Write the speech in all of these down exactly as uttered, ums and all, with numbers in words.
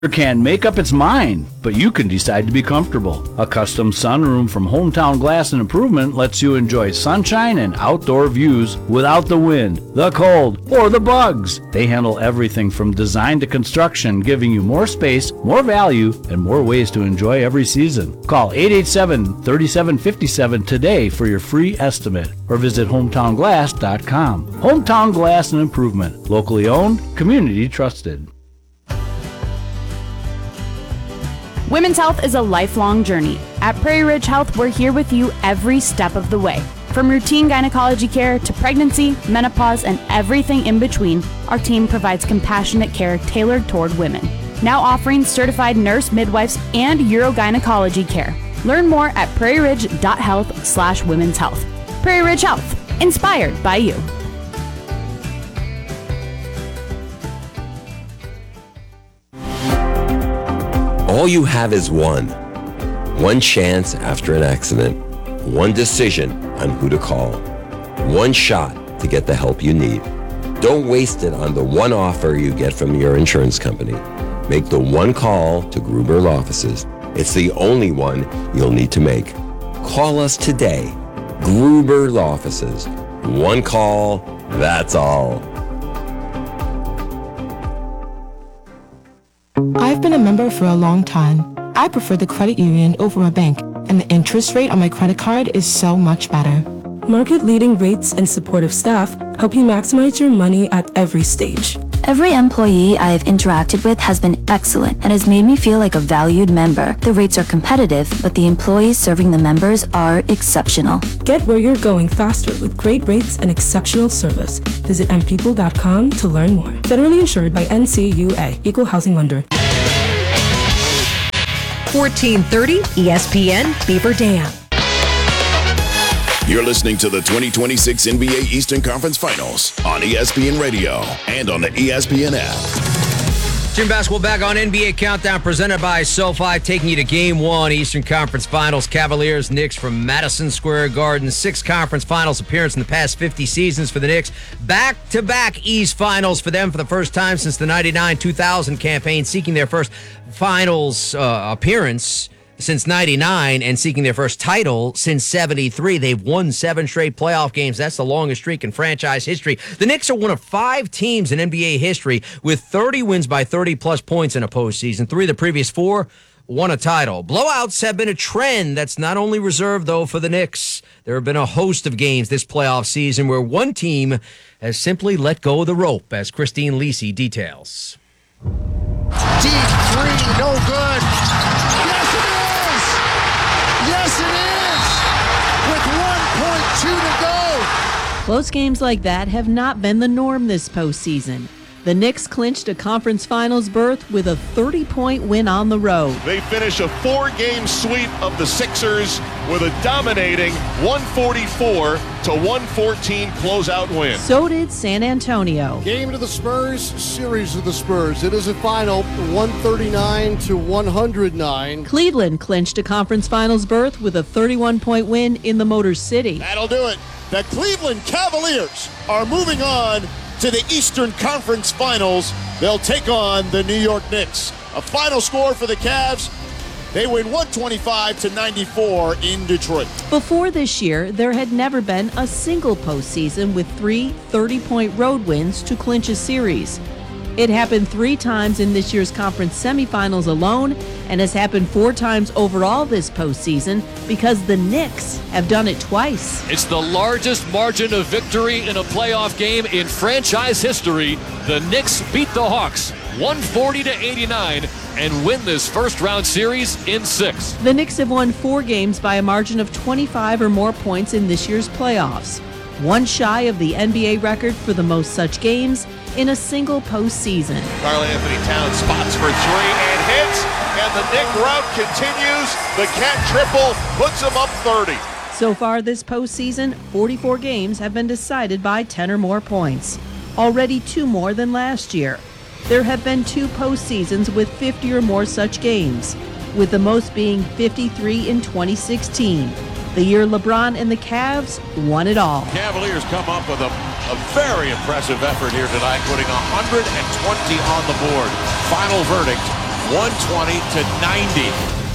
Can make up its mind, but you can decide to be comfortable. A custom sunroom from Hometown Glass and Improvement lets you enjoy sunshine and outdoor views without the wind, the cold, or the bugs. They handle everything from design to construction, giving you more space, more value, and more ways to enjoy every season. Call eight eight seven, three seven five seven today for your free estimate, or visit hometown glass dot com. Hometown Glass and Improvement, locally owned, community trusted. Women's health is a lifelong journey. At Prairie Ridge Health, we're here with you every step of the way. From routine gynecology care to pregnancy, menopause, and everything in between, our team provides compassionate care tailored toward women. Now offering certified nurse midwives and urogynecology care. Learn more at prairie ridge dot health slash women's health. Prairie Ridge Health, inspired by you. All you have is one. One chance after an accident. One decision on who to call. One shot to get the help you need. Don't waste it on the one offer you get from your insurance company. Make the one call to Gruber Law Offices. It's the only one you'll need to make. Call us today. Gruber Law Offices. One call, that's all. I've been a member for a long time. I prefer the credit union over a bank, and the interest rate on my credit card is so much better. Market-leading rates and supportive staff help you maximize your money at every stage. Every employee I have interacted with has been excellent and has made me feel like a valued member. The rates are competitive, but the employees serving the members are exceptional. Get where you're going faster with great rates and exceptional service. Visit m people dot com to learn more. Federally insured by N C U A, Equal Housing Lender. fourteen thirty E S P N Beaver Dam. You're listening to the twenty twenty-six N B A Eastern Conference Finals on E S P N Radio and on the E S P N app. Jim Basketball back on N B A Countdown presented by SoFi, taking you to Game one, Eastern Conference Finals. Cavaliers, Knicks from Madison Square Garden. Six conference finals appearance in the past fifty seasons for the Knicks. Back-to-back East Finals for them for the first time since the ninety-nine two thousand campaign, seeking their first finals uh, appearance since ninety-nine and seeking their first title since seventy-three. They've won seven straight playoff games. That's the longest streak in franchise history. The Knicks are one of five teams in N B A history with thirty wins by thirty-plus points in a postseason. Three of the previous four won a title. Blowouts have been a trend that's not only reserved, though, for the Knicks. There have been a host of games this playoff season where one team has simply let go of the rope, as Christine Lisi details. Deep three, no good. Yes, it is! Yes, it is! With one point two to go. Close games like that have not been the norm this postseason. The Knicks clinched a conference finals berth with a thirty-point win on the road. They finish a four-game sweep of the Sixers with a dominating one forty-four to one fourteen closeout win. So did San Antonio. Game to the Spurs, series to the Spurs. It is a final, one thirty-nine to one oh nine. Cleveland clinched a conference finals berth with a thirty-one-point win in the Motor City. That'll do it. The Cleveland Cavaliers are moving on to the Eastern Conference Finals. They'll take on the New York Knicks. A final score for the Cavs. They win one twenty-five to ninety-four in Detroit. Before this year, there had never been a single postseason with three thirty-point road wins to clinch a series. It happened three times in this year's conference semifinals alone, and has happened four times overall this postseason because the Knicks have done it twice. It's the largest margin of victory in a playoff game in franchise history. The Knicks beat the Hawks one forty to eighty-nine and win this first-round series in six. The Knicks have won four games by a margin of twenty-five or more points in this year's playoffs, one shy of the N B A record for the most such games in a single postseason. Karl-Anthony Towns spots for three and hits, and the Knick rout continues. The Cat triple puts them up thirty. So far this postseason, forty-four games have been decided by ten or more points, already two more than last year. There have been two postseasons with fifty or more such games, with the most being fifty-three in twenty sixteen. The year LeBron and the Cavs won it all. Cavaliers come up with a, a very impressive effort here tonight, putting one hundred twenty on the board. Final verdict, one twenty to ninety.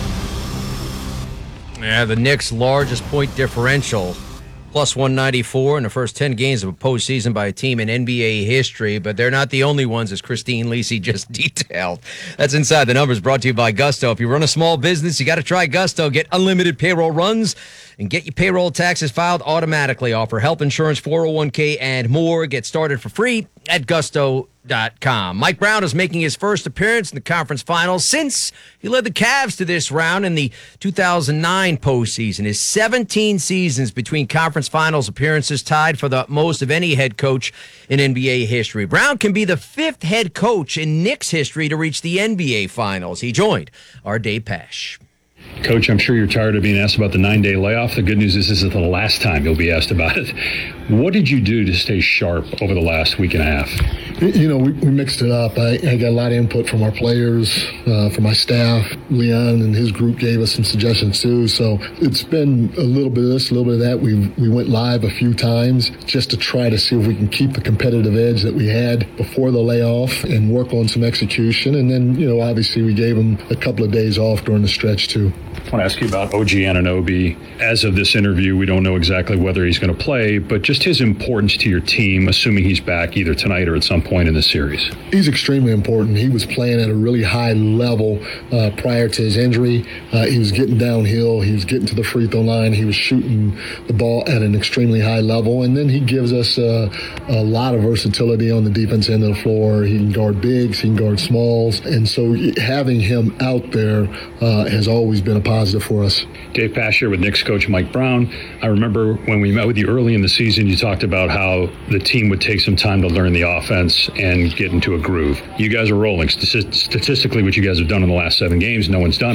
Yeah, the Knicks' largest point differential, plus one ninety-four in the first ten games of a postseason by a team in N B A history, but they're not the only ones, as Christine Lisi just detailed. That's Inside the Numbers, brought to you by Gusto. If you run a small business, you got to try Gusto. Get unlimited payroll runs and get your payroll taxes filed automatically. Offer health insurance, four oh one k, and more. Get started for free at gusto dot com. Mike Brown is making his first appearance in the conference finals since he led the Cavs to this round in the two thousand nine postseason. His seventeen seasons between conference finals appearances tied for the most of any head coach in N B A history. Brown can be the fifth head coach in Knicks history to reach the N B A finals. He joined our Dave Pasch. Coach, I'm sure you're tired of being asked about the nine-day layoff. The good news is this is the last time you'll be asked about it. What did you do to stay sharp over the last week and a half? You know, we, we mixed it up. I, I got a lot of input from our players, uh, from my staff. Leon and his group gave us some suggestions too. So it's been a little bit of this, a little bit of that. We we went live a few times just to try to see if we can keep the competitive edge that we had before the layoff and work on some execution. And then, you know, obviously we gave them a couple of days off during the stretch too. I want to ask you about O G Anunoby. As of this interview, we don't know exactly whether he's going to play, but just his importance to your team, assuming he's back either tonight or at some point in the series. He's extremely important. He was playing at a really high level uh, prior to his injury. Uh, he was getting downhill. He was getting to the free throw line. He was shooting the ball at an extremely high level. And then he gives us uh, a lot of versatility on the defense end of the floor. He can guard bigs. He can guard smalls. And so having him out there uh, has always been a positive for us. Dave Pasch here with Knicks coach Mike Brown. I remember when we met with you early in the season, you talked about how the team would take some time to learn the offense and get into a groove. You guys are rolling. Statistically, what you guys have done in the last seven games, no one's done